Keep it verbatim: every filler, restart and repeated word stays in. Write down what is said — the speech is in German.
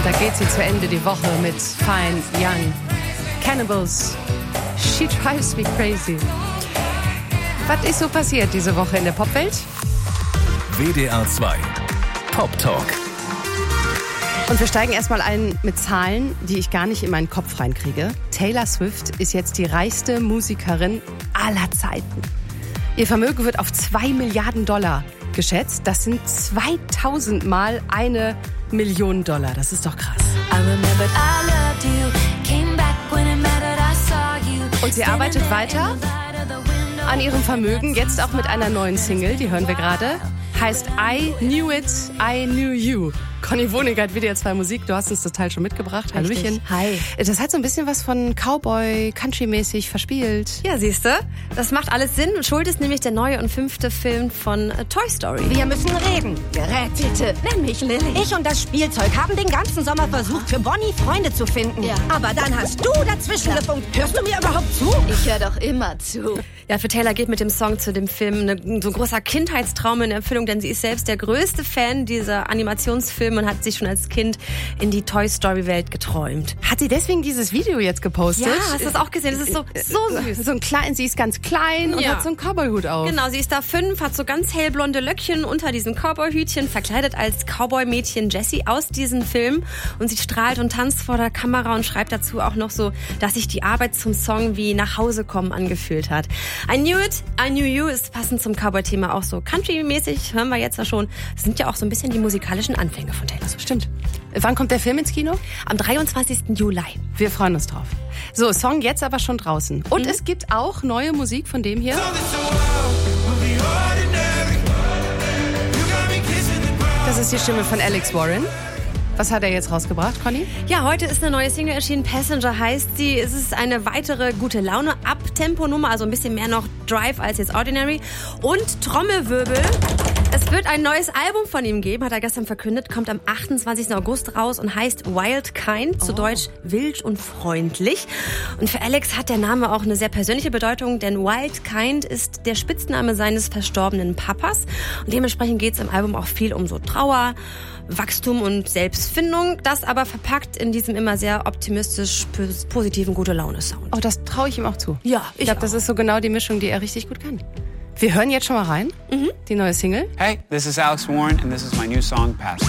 Da geht sie zu Ende die Woche mit Fine Young. Cannibals. She drives me crazy. Was ist so passiert diese Woche in der Popwelt? W D R zwei Pop Talk. Und wir steigen erstmal ein mit Zahlen, die ich gar nicht in meinen Kopf reinkriege. Taylor Swift ist jetzt die reichste Musikerin aller Zeiten. Ihr Vermögen wird auf zwei Milliarden Dollar geschätzt. Das sind zweitausend Mal eine Million Dollar. Das ist doch krass. Und sie arbeitet weiter an ihrem Vermögen, jetzt auch mit einer neuen Single, die hören wir gerade. Heißt I Knew It, I Knew You. Conny Wonig hat W D R zwei Musik, du hast uns das Teil schon mitgebracht. Richtig. Hallöchen. Hi. Das hat so ein bisschen was von Cowboy, Country-mäßig verspielt. Ja, siehste, das macht alles Sinn. Schuld ist nämlich der neue und fünfte Film von äh, Toy Story. Wir müssen reden. Gerät, bitte. Nenn mich Lilly. Ich und das Spielzeug haben den ganzen Sommer versucht, für Bonnie Freunde zu finden. Ja. Aber dann hast du dazwischen ja. gefunkt. Hörst du mir überhaupt zu? Ich höre doch immer zu. Ja, für Taylor geht mit dem Song zu dem Film eine, so ein großer Kindheitstraum in Erfüllung, denn sie ist selbst der größte Fan dieser Animationsfilme und hat sich schon als Kind in die Toy Story Welt geträumt. Hat sie deswegen dieses Video jetzt gepostet? Ja, hast du das auch gesehen? Das ist so, so süß. So ein klein, sie ist ganz klein und ja. hat so einen Cowboy-Hut auf. Genau, sie ist da fünf, hat so ganz hellblonde Löckchen unter diesen Cowboy-Hütchen, verkleidet als Cowboy-Mädchen Jessie aus diesem Film. Und sie strahlt und tanzt vor der Kamera und schreibt dazu auch noch so, dass sich die Arbeit zum Song wie nach Hause kommen angefühlt hat. I Knew It, I Knew You ist passend zum Cowboy-Thema auch so country-mäßig, hören wir jetzt ja schon. Das sind ja auch so ein bisschen die musikalischen Anfänge von Taylor Swift. Stimmt. Wann kommt der Film ins Kino? Am dreiundzwanzigsten Juli. Wir freuen uns drauf. So, Song jetzt aber schon draußen. Und mhm. es gibt auch neue Musik von dem hier. Das ist die Stimme von Alex Warren. Was hat er jetzt rausgebracht, Conny? Ja, heute ist eine neue Single erschienen. Passenger heißt sie. Es ist eine weitere gute Laune Abtempo-Nummer, also ein bisschen mehr noch Drive als jetzt Ordinary. Und Trommelwirbel. Es wird ein neues Album von ihm geben, hat er gestern verkündet, kommt am achtundzwanzigsten August raus und heißt Wild Kind, zu oh. Deutsch wild und freundlich. Und für Alex hat der Name auch eine sehr persönliche Bedeutung, denn Wild Kind ist der Spitzname seines verstorbenen Papas. Und dementsprechend geht es im Album auch viel um so Trauer, Wachstum und Selbstfindung, das aber verpackt in diesem immer sehr optimistisch positiven Gute-Laune-Sound. Oh, das traue ich ihm auch zu. Ja, ich, ich glaube, das ist so genau die Mischung, die er richtig gut kann. Wir hören jetzt schon mal rein, mhm. die neue Single. Hey, this is Alex Warren and this is my new song, Pass.